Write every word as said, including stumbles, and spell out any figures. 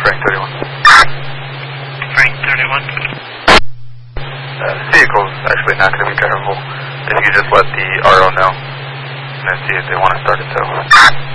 Frank thirty-one. Frank thirty-one. Uh, the vehicle's actually not going to be drivable. If you could just let the R O know, and then see if they want to start it, so.